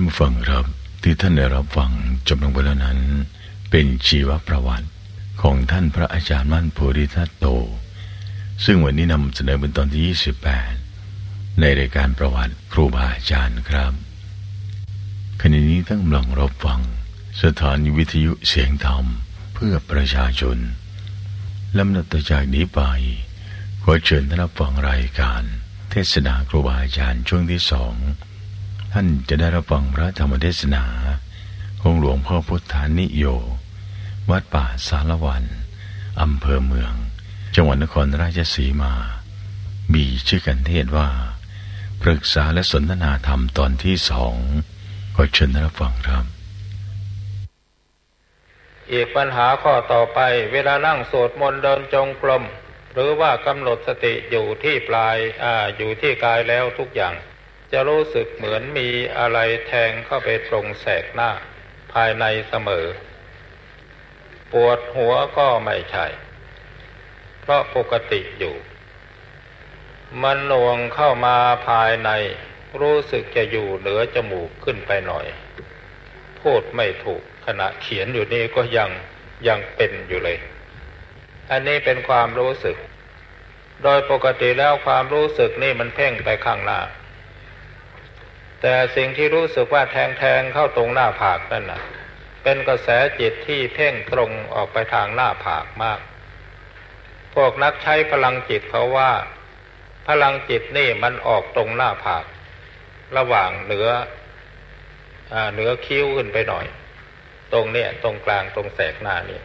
ผู้ฟังครับที่ท่านได้รับฟังจบลงไปแล้วนั้นเป็นชีวประวัติของท่านพระอาจารย์มั่นโพธิทัตโตซึ่งวันนี้นำเสนอเป็นตอนที่28ในรายการประวัติครูบาอาจารย์ครับขณะนี้ท่านกำลังรับฟังสถานีวิทยุเสียงธรรมเพื่อประชาชนลำดับต่อจากนี้ไปขอเชิญท่านรับฟังรายการเทศนาครูบาอาจารย์ช่วงที่2ท่านจะได้รับฟังพระธรรมเทศนาของหลวงพ่อพุทธานิโยวัดป่าสารวันอำเภอเมืองจังหวัดนครราชสีมามีชื่อกันเทศว่าปรึกษาและสนทนาธรรมตอนที่2ขอเชิญท่านรับฟังครับอีกปัญหาข้อต่อไปเวลานั่งสวดมนต์เดินจงกรมหรือว่ากำหนดสติอยู่ที่ปลายอยู่ที่กายแล้วทุกอย่างจะรู้สึกเหมือนมีอะไรแทงเข้าไปตรงแสกหน้าภายในเสมอปวดหัวก็ไม่ใช่เพราะปกติอยู่มันหน่วงเข้ามาภายในรู้สึกจะอยู่เหนือจมูกขึ้นไปหน่อยพูดไม่ถูกขณะเขียนอยู่นี่ก็ยังเป็นอยู่เลยอันนี้เป็นความรู้สึกโดยปกติแล้วความรู้สึกนี่มันเพ่งไปข้างหน้าแต่สิ่งที่รู้สึกว่าแทงเข้าตรงหน้าผากนั่นน่ะเป็นกระแสจิตที่เพ่งตรงออกไปทางหน้าผากมากพวกนักใช้พลังจิตเขาว่าพลังจิตนี่มันออกตรงหน้าผากระหว่างเหนือคิ้วขึ้นไปหน่อยตรงเนี่ยตรงกลางตรงแสกหน้านี่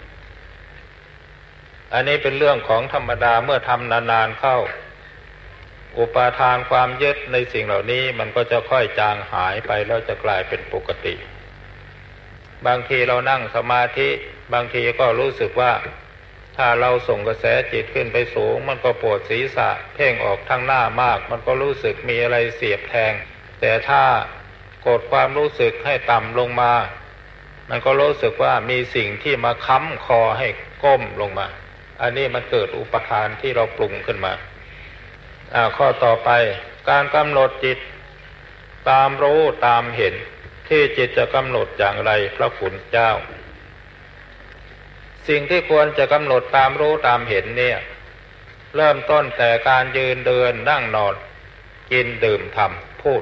อันนี้เป็นเรื่องของธรรมดาเมื่อทำนานๆเข้าอุปาทานความยึดในสิ่งเหล่านี้มันก็จะค่อยจางหายไปแล้วจะกลายเป็นปกติบางทีเรานั่งสมาธิบางทีก็รู้สึกว่าถ้าเราส่งกระแสจิตขึ้นไปสูงมันก็ปวดศีรษะเพ่งออกทางหน้ามากมันก็รู้สึกมีอะไรเสียบแทงแต่ถ้ากดความรู้สึกให้ต่ำลงมามันก็รู้สึกว่ามีสิ่งที่มาค้ำคอให้ก้มลงมาอันนี้มันเกิดอุปทานที่เราปรุงขึ้นมาข้อต่อไปการกำหนดจิตตามรู้ตามเห็นที่จิตจะกำหนดอย่างไรพระคุณเจ้าสิ่งที่ควรจะกำหนดตามรู้ตามเห็นเนี่ยเริ่มต้นแต่การยืนเดินนั่งนอนกินดื่มทำพูด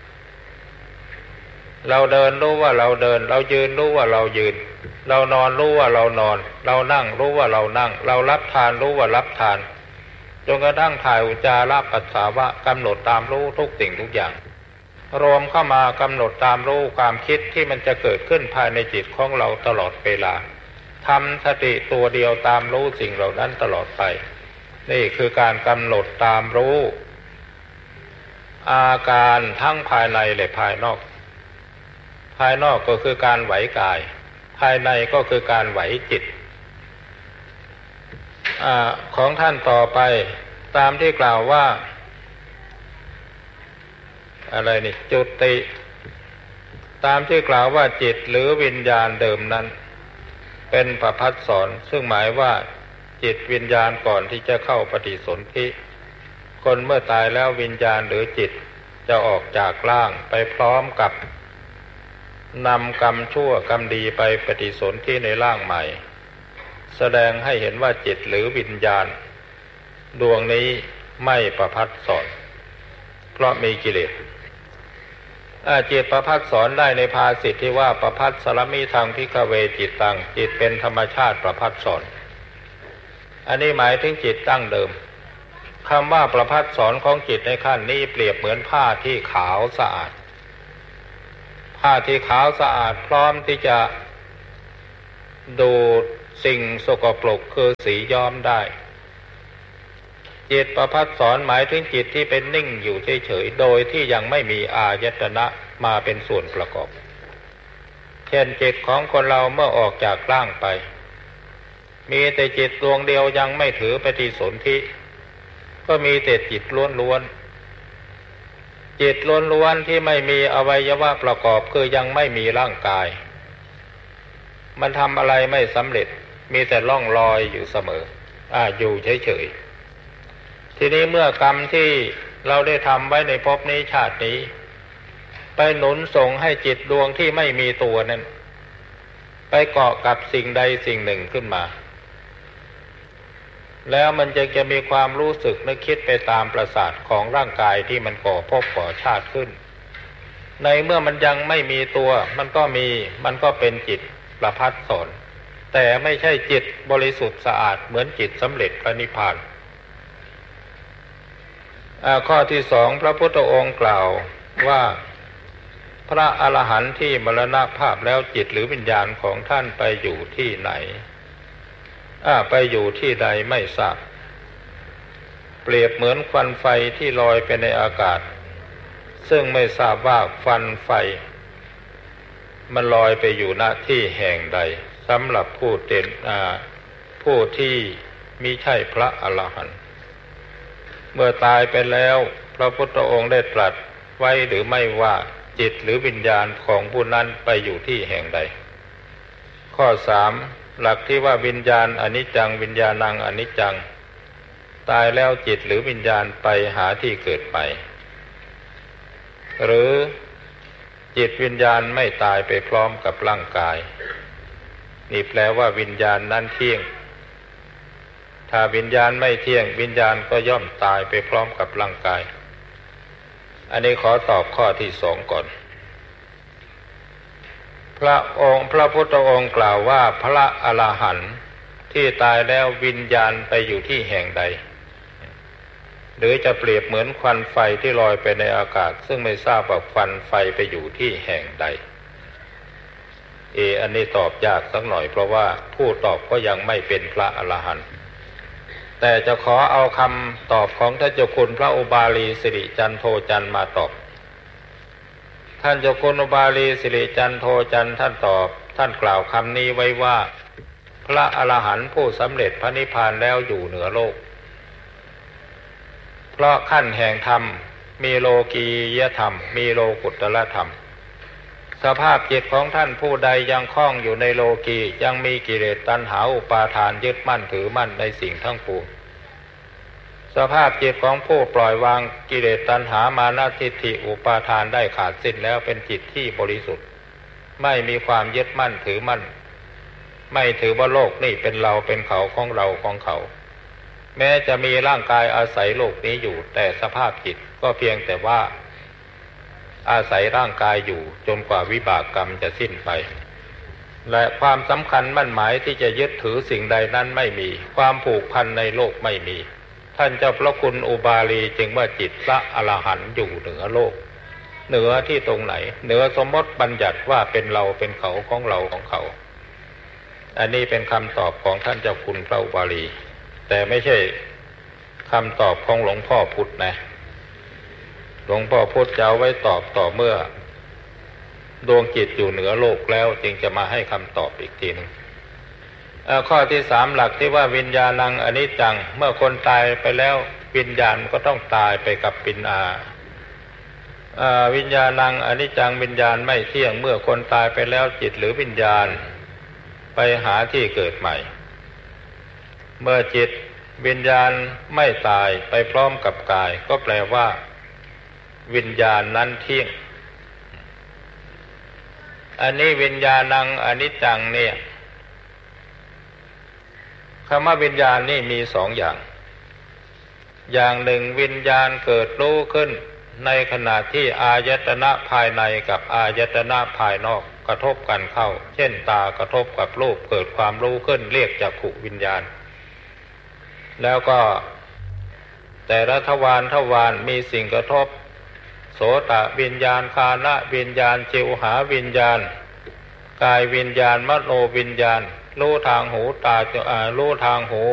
เราเดินรู้ว่าเราเดินเรายืนรู้ว่าเรายืนเรานอนรู้ว่าเรานอนเรานั่งรู้ว่าเรานั่งเรารับทานรู้ว่ารับทานจนกระทั่งถ่ายอุจจาระปัสสาวะกำหนดตามรู้ทุกสิ่งทุกอย่างรวมเข้ามากำหนดตามรู้ความคิดที่มันจะเกิดขึ้นภายในจิตของเราตลอดเวลาทำสติตัวเดียวตามรู้สิ่งเหล่านั้นตลอดไปนี่คือการกำหนดตามรู้อาการทั้งภายในและภายนอกภายนอกก็คือการไหวกายภายในก็คือการไหวจิตของท่านต่อไปตามที่กล่าวว่าอะไรนี่จุติตามที่กล่าวว่าจิตหรือวิญญาณเดิมนั้นเป็นประภัสสรซึ่งหมายว่าจิตวิญญาณก่อนที่จะเข้าปฏิสนธิคนเมื่อตายแล้ววิญญาณหรือจิตจะออกจากร่างไปพร้อมกับนำกรรมชั่วกรรมดีไปปฏิสนธิในร่างใหม่แสดงให้เห็นว่าจิตหรือวิญญาณดวงนี้ไม่ประภัสสรเพราะมีกิเลสจิตประภัสสรได้ในภาษิตที่ว่าประภัสสรมิทังภิกขเวจิตตังจิตเป็นธรรมชาติประภัสสรอันนี้หมายถึงจิตตั้งเดิมคำว่าประภัสสรของจิตในขั้นนี้เปรียบเหมือนผ้าที่ขาวสะอาดผ้าที่ขาวสะอาดพร้อมที่จะดูดสิ่งสกปรกคือสีย้อมได้จิตประภัสสรหมายถึงจิตที่เป็นนิ่งอยู่เฉยๆโดยที่ยังไม่มีอายตนะมาเป็นส่วนประกอบเช่นจิตของคนเราเมื่อออกจากร่างไปมีแต่จิตดวงเดียวยังไม่ถือปฏิสนธิก็มีแต่จิตล้วนๆจิตล้วนๆที่ไม่มีอวัยวะประกอบคือยังไม่มีร่างกายมันทำอะไรไม่สำเร็จมีแต่ล่องลอยอยู่เสมออยู่เฉยๆทีนี้เมื่อกรรมที่เราได้ทำไว้ในภพนี้ชาตินี้ไปหนุนส่งให้จิตดวงที่ไม่มีตัวนั้นไปเกาะกับสิ่งใดสิ่งหนึ่งขึ้นมาแล้วมันจะมีความรู้สึกนึกคิดไปตามประสาทของร่างกายที่มันก่อภพก่อชาติขึ้นในเมื่อมันยังไม่มีตัวมันก็เป็นจิตประภัสสรแต่ไม่ใช่จิตบริสุทธิ์สะอาดเหมือนจิตสำเร็จพระนิพพานข้อที่สองพระพุทธองค์กล่าวว่าพระอรหันต์ที่มรณภาพแล้วจิตหรือวิญญาณของท่านไปอยู่ที่ไหนไปอยู่ที่ใดไม่ทราบเปรียบเหมือนควันไฟที่ลอยไปในอากาศซึ่งไม่ทราบว่าควันไฟมันลอยไปอยู่ณที่แห่งใดสำหรับผู้ที่มิใช่พระอรหันต์เมื่อตายไปแล้วพระพุทธองค์ได้ตรัสไว้หรือไม่ว่าจิตหรือวิญญาณของผู้นั้นไปอยู่ที่แห่งใดข้อสามหลักที่ว่าวิญญาณอนิจจังวิญญาณังอนิจจังตายแล้วจิตหรือวิญญาณไปหาที่เกิดใหม่หรือจิตวิญญาณไม่ตายไปพร้อมกับร่างกายนี่แปลว่าวิญญาณนั้นเที่ยงถ้าวิญญาณไม่เที่ยงวิญญาณก็ย่อมตายไปพร้อมกับร่างกายอันนี้ขอตอบข้อที่สองก่อนพระพุทธองค์กล่าวว่าพระอรหันต์ที่ตายแล้ววิญญาณไปอยู่ที่แห่งใดหรือจะเปรียบเหมือนควันไฟที่ลอยไปในอากาศซึ่งไม่ทราบว่าควันไฟไปอยู่ที่แห่งใดอันนี้ตอบยากสักหน่อยเพราะว่าผู้ตอบก็ยังไม่เป็นพระอรหันต์แต่จะขอเอาคำตอบของท่านเจ้าคุณพระอุบาลีสิริจันโทจันทร์มาตอบท่านเจ้าคุณอุบาลีสิริจันโทจันทร์ท่านตอบท่านกล่าวคำนี้ไว้ว่าพระอรหันต์ผู้สำเร็จพระนิพพานแล้วอยู่เหนือโลกเพราะขั้นแห่งธรรมมีโลกียธรรมมีโลกุตตรธรรมสภาพจิตของท่านผู้ใดยังคล้องอยู่ในโลกียังมีกิเลสตัณหาอุปาทานยึดมั่นถือมั่นในสิ่งทั้งปวงสภาพจิตของผู้ปล่อยวางกิเลสตัณหามานะทิฏฐิอุปาทานได้ขาดสิ้นแล้วเป็นจิตที่บริสุทธิ์ไม่มีความยึดมั่นถือมั่นไม่ถือว่าโลกนี่เป็นเราเป็นเขาของเราของเขาแม้จะมีร่างกายอาศัยโลกนี้อยู่แต่สภาพจิตก็เพียงแต่ว่าอาศัยร่างกายอยู่จนกว่าวิบากกรรมจะสิ้นไปและความสำคัญมั่นหมายที่จะยึดถือสิ่งใดนั้นไม่มีความผูกพันในโลกไม่มีท่านเจ้าพระคุณอุบาลีจึงว่าจิตพระอรหันต์อยู่เหนือโลกเหนือที่ตรงไหนเหนือสมมติบัญญัติว่าเป็นเราเป็นเขาของเราของเขาอันนี้เป็นคำตอบของท่านเจ้าคุณพระอุบาลีแต่ไม่ใช่คำตอบของหลวงพ่อพุธนะหลวงพ่อพุธจะเอาไว้ตอบต่อเมื่อดวงจิตอยู่เหนือโลกแล้วจึงจะมาให้คำตอบอีกทีนึงข้อที่สามหลักที่ว่าวิญญาณังอนิจจังเมื่อคนตายไปแล้ววิญญาณก็ต้องตายไปกับวิญญาณังอนิจจังวิญญาณไม่เที่ยงเมื่อคนตายไปแล้วจิตหรือวิญญาณไปหาที่เกิดใหม่เมื่อจิตวิญญาณไม่ตายไปพร้อมกับกายก็แปลว่าวิญญาณนั้นเที่ยงอันนี้วิญญาณังอนิจจังเนี่ยคำว่าวิญญาณนี่มีสองอย่างหนึ่งวิญญาณเกิดรู้ขึ้นในขณะที่อายตนะภายในกับอายตนะภายนอกกระทบกันเข้าเช่นตากระทบกับรูปเกิดความรู้ขึ้นเรียกจักขุวิญญาณแล้วก็แต่ละทวารมีสิ่งกระทบโสตวิญญาณคานะวิญญาณชิวหาวิญญาณกายวิญญาณมโนวิญญาณรู้ทางหูรู้ทางหู